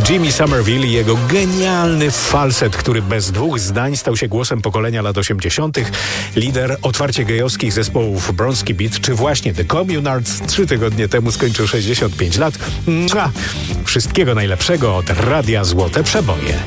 Jimmy Somerville i jego genialny falset, który bez dwóch zdań stał się głosem pokolenia lat 80. Lider otwarcie gejowskich zespołów Bronski Beat, czy właśnie The Communards 3 tygodnie temu skończył 65 lat. Wszystkiego najlepszego od Radia Złote Przeboje.